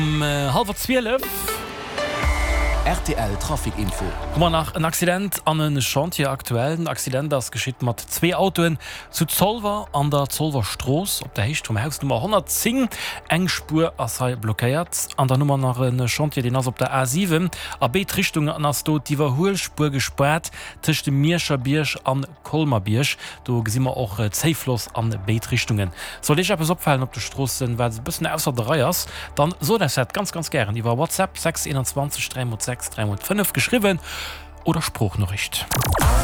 Halber 12. RTL Trafikinfo. Kommer nach ein Accident an een Chantier aktuellen Accident, das geschieht mat 2 Autoen zu Zollver an der Zollverstroß op der Hecht Haus Nummer 110 engspur as blockiert an der Nummer nach een Chantier den as op der A7 a Betrichtung an as do diewer Hohlspur gesperrt tisch dem Mierscher Birsch an Kolmerbiersch. Du gesimmer auch Zeifloss an Betrichtungen. Soll ich aber opfallen op der Strossen, weil ze bisssen ausser Dreiers, dann so der set ganz gern über WhatsApp 621 305 geschrieben oder Spruchnachricht.